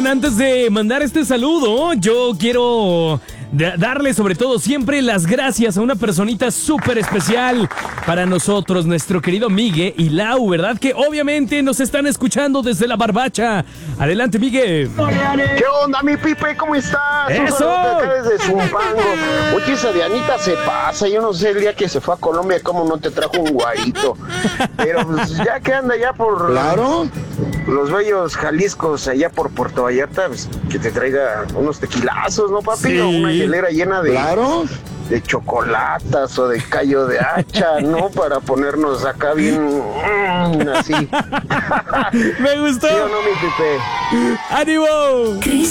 Oigan, antes de mandar este saludo, yo quiero darle sobre todo siempre las gracias a una personita súper especial para nosotros, nuestro querido Migue y Lau, ¿verdad? Que obviamente nos están escuchando desde la barbacha. Adelante, Migue. ¿Qué onda, mi Pipe? ¿Cómo estás? ¡Eso! Acá desde Zumpango. Oye, esa Dianita se pasa. Yo no sé el día que se fue a Colombia cómo no te trajo un guarito. Pero pues, ya que anda ya por... Claro. Los bellos Jaliscos, allá por Puerto Vallarta, pues, que te traiga unos tequilazos, ¿no, papi? Sí. O una hielera llena de... Claro. De chocolatas o de callo de hacha, ¿no? Para ponernos acá bien... así. Me gustó. ¿Sí o no, mi Pipe? ¡Ánimo!